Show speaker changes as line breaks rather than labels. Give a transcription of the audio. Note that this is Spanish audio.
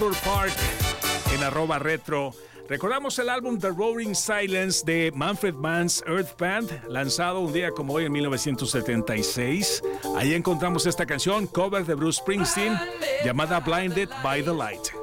Park en @retro. Recordamos el álbum The Roaring Silence de Manfred Mann's Earth Band, lanzado un día como hoy en 1976. Ahí encontramos esta canción, cover de Bruce Springsteen, llamada Blinded by the Light.